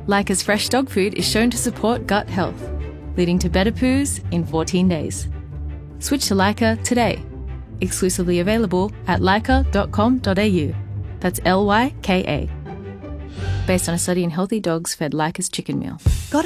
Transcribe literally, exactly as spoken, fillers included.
Lyca's fresh dog food is shown to support gut health, leading to better poos in fourteen days. Switch to Lyca today. Exclusively available at lyca dot com dot a u. That's L Y K A. Based on a study in healthy dogs fed Lyca's chicken meal. Got